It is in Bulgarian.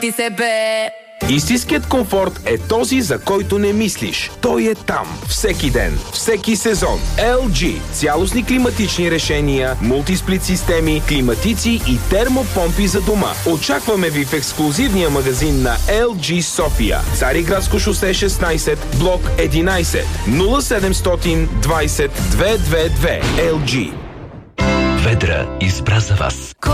Ти се бе. Истинският комфорт е този, за който не мислиш. Той е там. Всеки ден. Всеки сезон. LG. Цялостни климатични решения, мултисплит системи, климатици и термопомпи за дома. Очакваме ви в ексклузивния магазин на LG София. Цариградско шосе 16, блок 11. 0720 222. LG. Ведра избра за вас.